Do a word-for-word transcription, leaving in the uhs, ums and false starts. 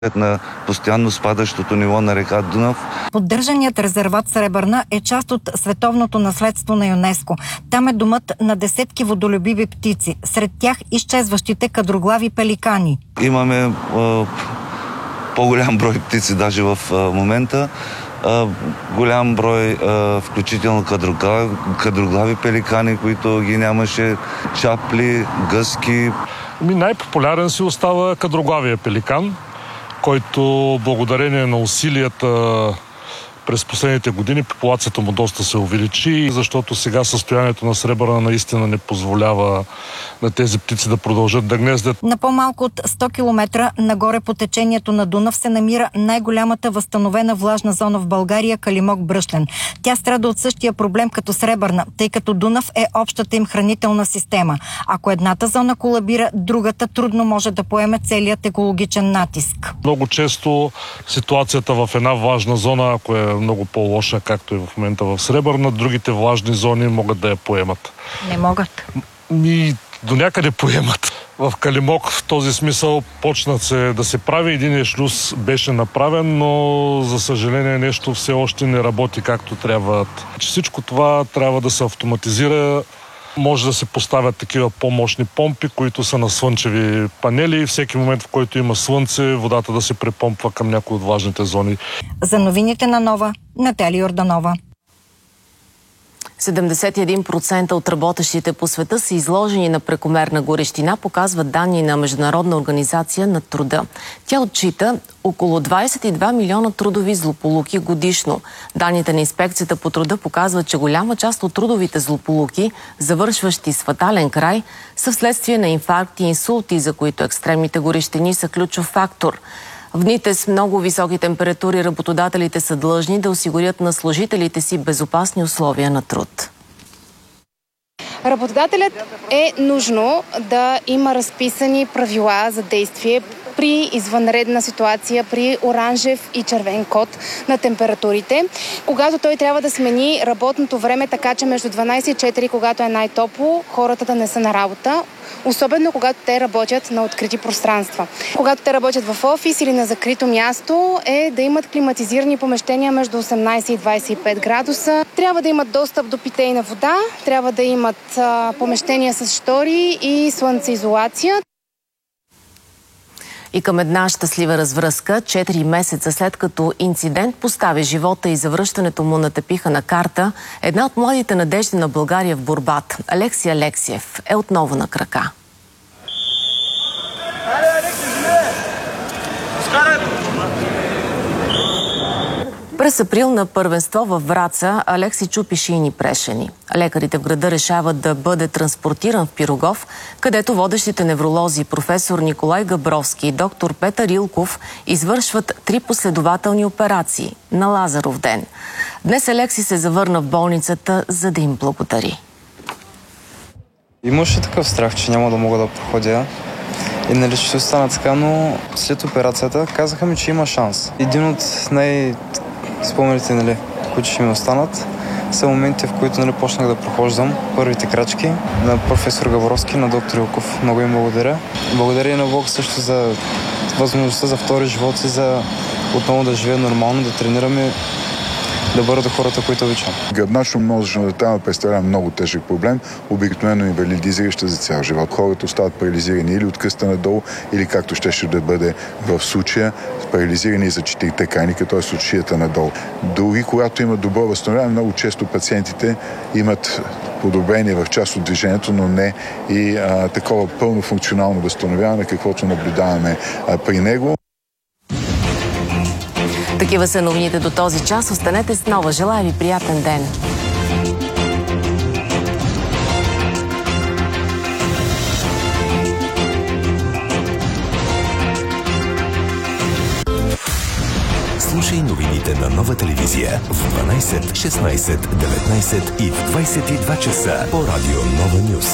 на постоянно спадащото ниво на река Дунав. Поддържаният резерват Сребърна е част от световното наследство на ЮНЕСКО. Там е домът на десетки водолюбиви птици, сред тях изчезващите кадроглави пеликани. Имаме е, по-голям брой птици даже в е, момента. Uh, голям брой, uh, включително кадроглави, кадроглави пеликани, които ги нямаше, чапли, гъски. Най-популярен си остава кадроглавия пеликан, който благодарение на усилията през последните години популацията му доста се увеличи, защото сега състоянието на Сребърна наистина не позволява на тези птици да продължат да гнездят. На по-малко от сто километра нагоре по течението на Дунав се намира най-голямата възстановена влажна зона в България – Калимок-Бръшлен. Тя страда от същия проблем като Сребърна, тъй като Дунав е общата им хранителна система. Ако едната зона колабира, другата трудно може да поеме целият екологичен натиск. Много често ситуацията в една влажна зона, ако е много по-лоша, както е в момента в Сребърна, другите влажни зони могат да я поемат. Не могат. И до някъде поемат. В Калимок в този смисъл почнат се да се прави. Един шлюз беше направен, но за съжаление нещо все още не работи както трябва. Всичко това трябва да се автоматизира. Може да се поставят такива по-мощни помпи, които са на слънчеви панели и всеки момент, в който има слънце, водата да се препомпва към някои от влажните зони. За новините на Нова, Наталия Йорданова. седемдесет и един процента от работещите по света са изложени на прекомерна горещина, показват данни на Международна организация на труда. Тя отчита около двадесет и два милиона трудови злополуки годишно. Данните на Инспекцията по труда показват, че голяма част от трудовите злополуки, завършващи с фатален край, са вследствие на инфаркти и инсулти, за които екстремните горещини са ключов фактор. В дните с много високи температури работодателите са длъжни да осигурят на служителите си безопасни условия на труд. Работодателят е нужно да има разписани правила за действие при извънредна ситуация, при оранжев и червен код на температурите, когато той трябва да смени работното време, така че между дванадесет и четири, когато е най-топло, хората да не са на работа, особено когато те работят на открити пространства. Когато те работят в офис или на закрито място, е да имат климатизирани помещения между осемнадесет и двадесет и пет градуса. Трябва да имат достъп до питейна вода, трябва да имат а, помещения с штори и слънцеизолация. И към една щастлива развръзка, четири месеца след като инцидент постави живота и завръщането му на тепиха на карта, една от младите надежди на България в борбата, Алекси Алексиев, е отново на крака. През април на първенство във Враца Алекси чупи шийни прешени. Лекарите в града решават да бъде транспортиран в Пирогов, където водещите невролози професор Николай Габровски и доктор Петър Илков извършват три последователни операции на Лазаров ден. Днес Алекси се завърна в болницата, за да им благодари. Имаше такъв страх, че няма да мога да проходя и нали ще остана така, но след операцията казаха ми, че има шанс. Един от най- спомените, нали, които ще ми останат, са моментите, в които нали, почнах да прохождам първите крачки на професор Габровски, на доктор Илков. Много им благодаря. Благодаря и на Бог също за възможността за втори живот и за отново да живея нормално, да тренираме, да бъда хората, които обичам. Гръбначно-мозъчната травма представлява много тежък проблем, обикновено инвалидизираща за цял живот. Хората остават парализирани или от кръста надолу, или както щеше да бъде в случая, парализирани за четирите крайника, т.е. от шията надолу. Дори когато има добро възстановяване, много често пациентите имат подобрение в част от движението, но не и а, такова пълно функционално възстановяване, каквото наблюдаваме а, при него. Такива са новините до този час. Останете с Нова. Желая ви приятен ден! Слушай новините на Нова телевизия в дванадесет, шестнадесет, деветнадесет и в двадесет и два часа по радио Нова Нюз.